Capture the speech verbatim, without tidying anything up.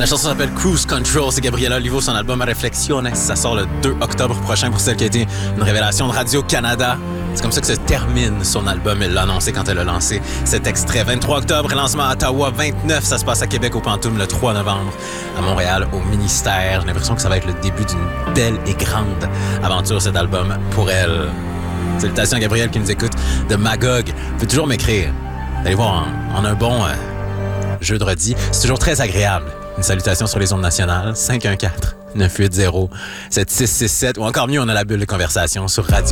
La chanson s'appelle Cruise Control. C'est Gabriela Olivo, son album Reflexiones. Ça sort le deux octobre prochain pour celle qui a été une révélation de Radio-Canada. C'est comme ça que se termine son album. Elle l'a annoncé quand elle a lancé cet extrait. vingt-trois octobre, lancement à Ottawa. vingt-neuf, ça se passe à Québec au Pantoum le trois novembre. À Montréal, au Ministère. J'ai l'impression que ça va être le début d'une belle et grande aventure, cet album, pour elle. Salutations à Gabriel qui nous écoute de Magog. Vous pouvez toujours m'écrire. Allez voir en, en un bon euh, jeu de redis. C'est toujours très agréable. Une salutation sur les ondes nationales. cinq un quatre, neuf huit zéro, sept six six sept. Ou encore mieux, on a la bulle de conversation sur Radio.